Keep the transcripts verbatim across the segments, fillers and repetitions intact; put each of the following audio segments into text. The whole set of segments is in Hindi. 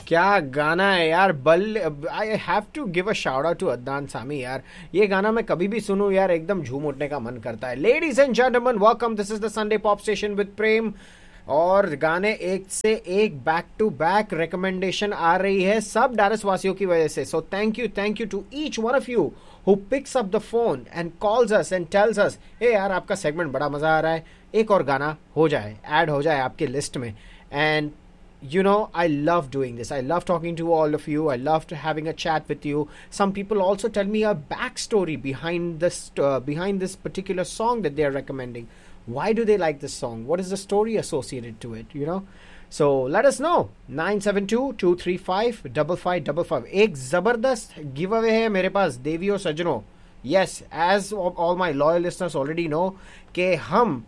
क्या गाना है यार. बल I have to give a shout out to Adnan Sami यार. ये गाना मैं कभी भी सुनूं यार एकदम झूम उठने का मन करता है. Ladies and gentleman, welcome. This is the Sunday pop station with प्रेम. और गाने एक से एक बैक टू बैक रिकमेंडेशन आ रही है सब डायरस वासियों की वजह से. So thank you thank you to each one of you who picks up the phone and calls us and tells us, hey यार आपका सेगमेंट बड़ा मजा आ रहा है, एक और गाना हो जाए, ऐड हो जाए आपके लिस्ट में. And you know, I love doing this. I love talking to all of you. I love to having a chat with you. Some people also tell me a backstory behind this uh, behind this particular song that they are recommending. Why do they like this song? What is the story associated to it? You know. So let us know. nine seven two two three five five five five five. एक जबरदस्त giveaway है मेरे पास देवियों सज्जनों. Yes, as all my loyal listeners already know कि हम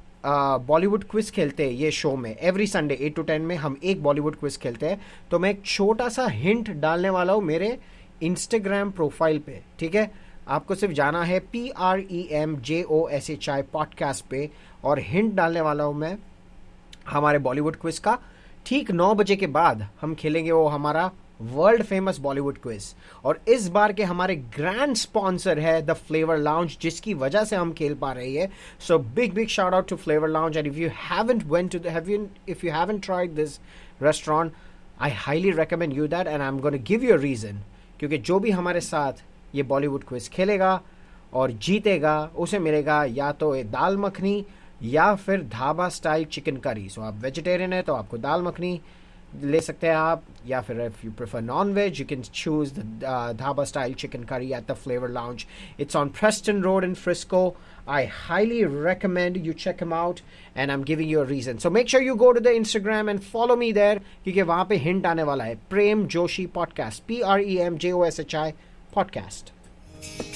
बॉलीवुड क्विज खेलते हैं ये शो में. Every Sunday eight to ten में हम एक बॉलीवुड क्विज खेलते हैं. तो मैं एक छोटा सा हिंट डालने वाला हूँ मेरे इंस्टाग्राम प्रोफाइल पे. ठीक है, आपको सिर्फ जाना है P R E M J O S H I podcast पे और हिंट डालने वाला हूँ मैं हमारे बॉलीवुड क्विज का. ठीक नौ बजे के बाद हम खेलेंगे वो हमारा वर्ल्ड फेमस बॉलीवुड क्विज. और इस बार के हमारे ग्रैंड स्पॉन्सर है द फ्लेवर लाउंज, जिसकी वजह से हम खेल पा रहे हैं. So big big shout out to flavour lounge. And if you haven't went to have you if you haven't tried this restaurant, I highly recommend you that. And I am gonna give you a reason. क्योंकि जो भी हमारे साथ ये बॉलीवुड क्विज खेलेगा और जीतेगा उसे मिलेगा या तो ये दाल मखनी या फिर ढाबा स्टाइल चिकन करी. सो आप वेजिटेरियन है तो आपको दाल मखनी ले सकते हैं आप, या फिर if you prefer non ways you can choose the dhaba style chicken curry at the flavour lounge. It's on Preston road in Frisco. I highly recommend you check him out and I'm giving you a reason. So make sure you go to the Instagram and follow me there क्योंकि वहाँ पे हिंट आने वाला है. प्रेम Joshi podcast, P R E M J O S H I podcast.